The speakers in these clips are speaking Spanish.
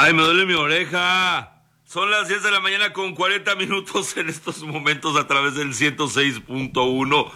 Ay, me duele mi oreja. Son las 10 de la mañana con 40 minutos en estos momentos a través del 106.1,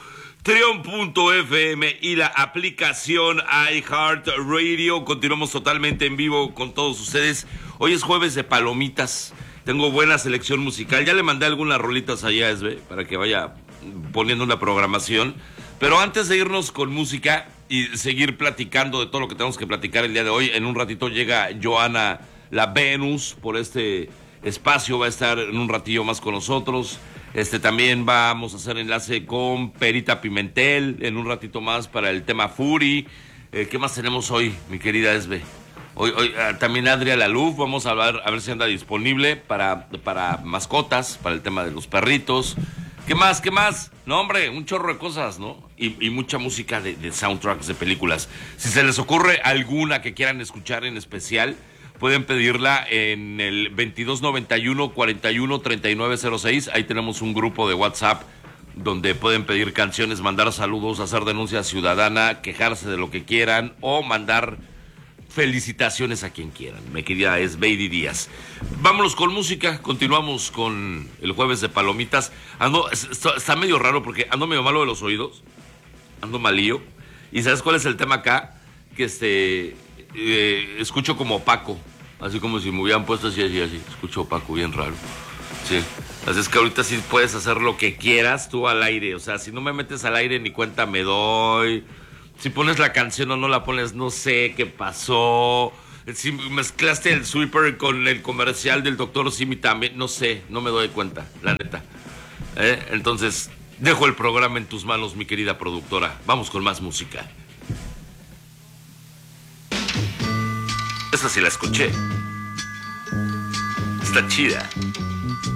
Trion.fm y la aplicación iHeartRadio. Continuamos totalmente en vivo con todos ustedes. Hoy es jueves de palomitas. Tengo buena selección musical. Ya le mandé algunas rolitas allá, Esbe, para que vaya poniendo una programación. Pero antes de irnos con música y seguir platicando de todo lo que tenemos que platicar el día de hoy, en un ratito llega Joana la Venus por este espacio, va a estar en un ratillo más con nosotros. También vamos a hacer enlace con Perita Pimentel en un ratito más para el tema Fury. ¿Qué más tenemos hoy, mi querida Esbe? Hoy también Adria Laluf, vamos a hablar, a ver si anda disponible para mascotas, para el tema de los perritos. ¿Qué más? ¿Qué más? No, hombre, un chorro de cosas, ¿no? Y mucha música de soundtracks de películas. Si se les ocurre alguna que quieran escuchar en especial, pueden pedirla en el 2291 41 3906. Ahí tenemos un grupo de WhatsApp donde pueden pedir canciones, mandar saludos, hacer denuncia ciudadana, quejarse de lo que quieran o mandar felicitaciones a quien quieran. Mi querida es Beidi Díaz. Vámonos con música, continuamos con el jueves de palomitas. Está medio raro porque ando medio malo de los oídos, ando malío. ¿Y sabes cuál es el tema acá? Que escucho como opaco, así como si me hubieran puesto así, escucho opaco, bien raro. Sí, así es que ahorita sí puedes hacer lo que quieras tú al aire, o sea, si no me metes al aire ni cuenta me doy. Si pones la canción o no la pones, no sé qué pasó. Si mezclaste el sweeper con el comercial del Dr. Simi también, no sé, no me doy cuenta, la neta. Entonces, dejo el programa en tus manos, mi querida productora. Vamos con más música. Esa sí la escuché. Está chida.